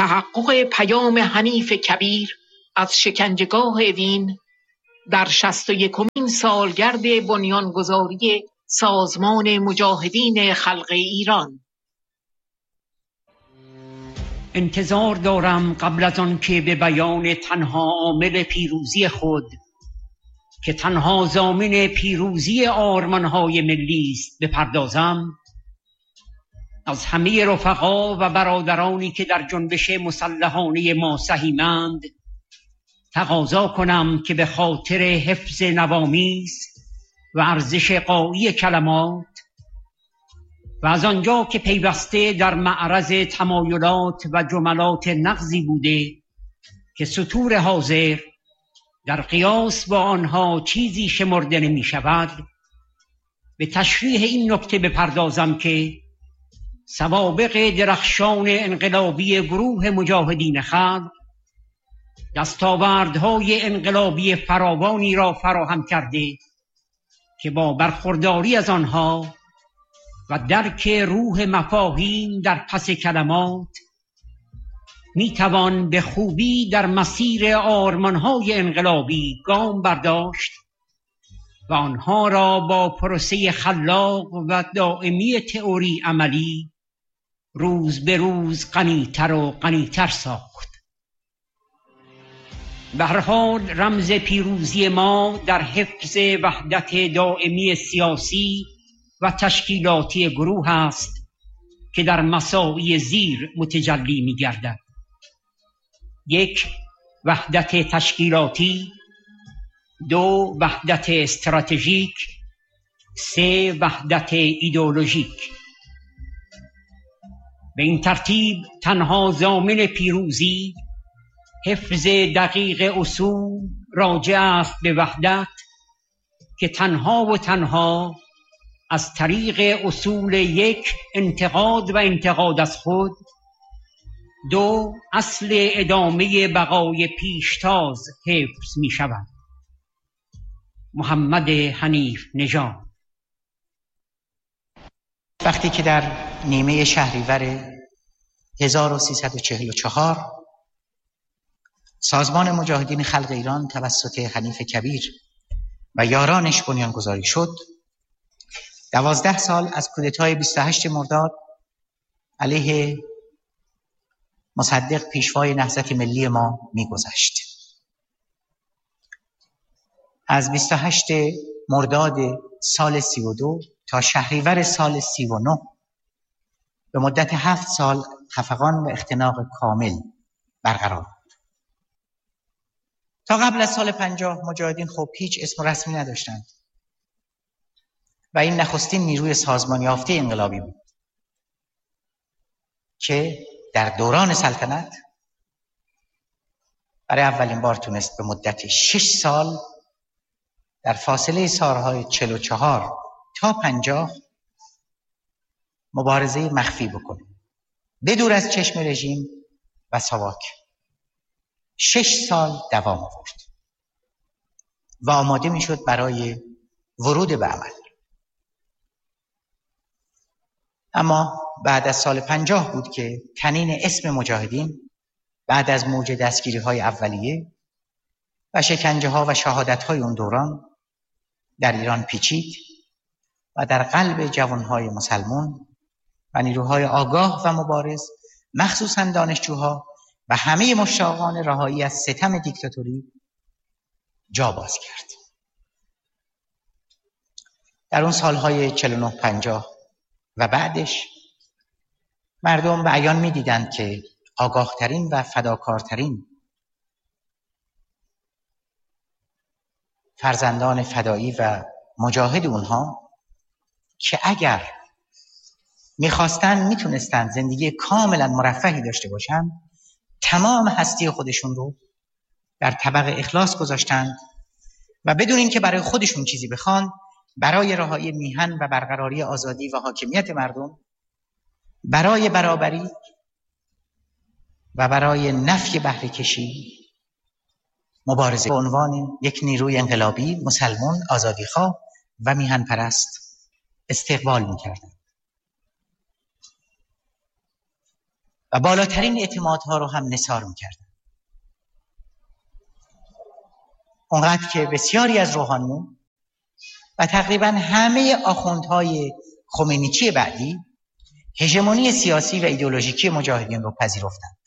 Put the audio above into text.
تحقق پیام حنیف کبیر از شکنجهگاه اوین در 61مین سالگرد بنیانگذاری سازمان مجاهدین خلق ایران. انتظار دارم قبل از آن که به بیان تنها عامل پیروزی خود که تنها ضامن پیروزی آرمان‌های ملی است بپردازم، از همه رفقا و برادرانی که در جنبش مسلحانه ما سهیمند تقاضا کنم که به خاطر حفظ نوامیس و ارزش غایی کلمات و از آنجا که پیوسته در معرض تمایلات و جملات نغزی بوده که سطور حاضر در قیاس با آنها چیزی شمرده نمی شود، به تشریح این نکته بپردازم که سوابق درخشان انقلابی گروه مجاهدین خلق دستاوردهای انقلابی فراوانی را فراهم کرده که با برخورداری از آنها و درک روح مفاهیم در پس کلمات میتوان به خوبی در مسیر آرمانهای انقلابی گام برداشت و آنها را با پروسه خلاق و دائمی تئوری عملی روز به روز غنی‌تر و غنی‌تر ساخت. به هر حال رمز پیروزی ما در حفظ وحدت دائمی سیاسی و تشکیلاتی گروه است که در مساعی زیر متجلی می گردد: 1. وحدت تشکیلاتی، 2. وحدت استراتژیک، 3. وحدت ایدئولوژیک. به این ترتیب تنها ضامن پیروزی حفظ دقیق اصول راجع است به وحدت که تنها و تنها از طریق اصول 1. انتقاد و انتقاد از خود، 2. اصل ادامه بقای پیشتاز حفظ می شود. محمد حنیف نژاد. وقتی که در نیمه شهریور 1344 سازمان مجاهدین خلق ایران توسط حنیف کبیر و یارانش بنیانگذاری شد، 12 سال از کودتای 28 مرداد علیه مصدق پیشوای نهضت ملی ما می‌گذشت. از 28 مرداد سال 32 تا شهریور سال 39 به مدت 7 سال خفقان و اختناق کامل برقرار بود. تا قبل از سال 50 مجاهدین خب هیچ اسم رسمی نداشتند و این نخستین نیروی سازمان یافته انقلابی بود که در دوران سلطنت برای اولین بار تونست به مدت 6 سال در فاصله سالهای 44 تا 50 مبارزه مخفی بکنه، بدور از چشم رژیم و ساواک. 6 سال دوام آورد و آماده میشد برای ورود به عمل. اما بعد از سال 50 بود که طنین اسم مجاهدین بعد از موج دستگیری‌های اولیه و شکنجه‌ها و شهادت‌های اون دوران در ایران پیچید و در قلب جوان‌های مسلمان و نیروهای آگاه و مبارز، مخصوصاً دانشجوها و همه مشتاقان رهایی از ستم دیکتاتوری جا باز کرد. در اون سالهای 49-50 و بعدش مردم به عیان می‌دیدند که آگاهترین و فداکارترین فرزندان فدایی و مجاهد اونها که اگر میخواستن میتونستن زندگی کاملا مرفهی داشته باشن، تمام هستی خودشون رو در طبق اخلاص گذاشتند و بدون اینکه برای خودشون چیزی بخوان، برای رهایی میهن و برقراری آزادی و حاکمیت مردم، برای برابری و برای نفی بهره کشی مبارزه به عنوان یک نیروی انقلابی مسلمان، آزادیخواه و میهن پرست استقبال می‌کردند. و بالاترین اعتمادها رو هم نثار میکردن. اونقدر که بسیاری از روحانیون و تقریبا همه آخوندهای خمینیچی بعدی هژمونی سیاسی و ایدئولوژیکی مجاهدین رو پذیرفتند.